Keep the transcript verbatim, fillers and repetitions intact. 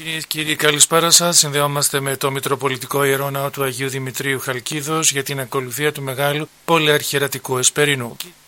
Κυρίες και κύριοι, καλησπέρα σας. Συνδεόμαστε με το Μητροπολιτικό Ιερό Ναό του Αγίου Δημητρίου Χαλκίδος για την ακολουθία του Μεγάλου Πολυαρχιερατικού Εσπερινού.